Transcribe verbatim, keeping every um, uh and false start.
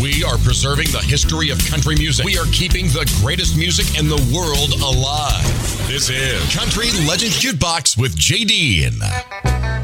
We are preserving the history of country music. We are keeping the greatest music in the world alive. This is Country Legends Jukebox with J D.